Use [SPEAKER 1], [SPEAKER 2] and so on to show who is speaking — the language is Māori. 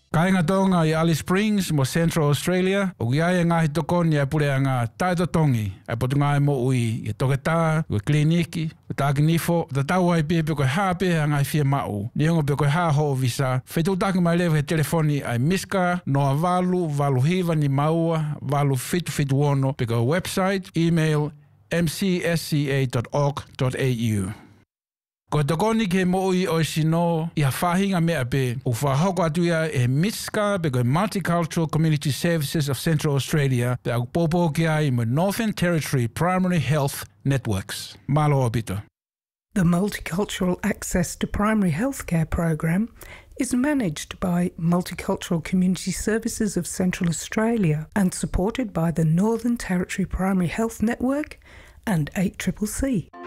[SPEAKER 1] Kainga tonga i Alice Springs mo Central Australia, o giai ngahi tokoni e pule ngā taito tongi, e potu ngai mo ui i toketā, ui kliniki, ui tākinifo, ta tau ai pia peko hāpe a ngai fia mau. Niongo peko hā ho visa, whetu taki mai lewe he telefoni ai miska, noa valu hiva ni maua, valu fitu ono, peko website, email, mcsca.org.au. Ko tokoni ke mo'i o sino I whahinga mea pe o whahoko atuia e MISCA pe koe Multicultural Community Services of Central Australia pe au popo ki ai mo Northern Territory Primary Health Networks. Malo opito.
[SPEAKER 2] The Multicultural Access to Primary Healthcare program is managed by Multicultural Community Services of Central Australia and supported by the Northern Territory Primary Health Network and 8CCC.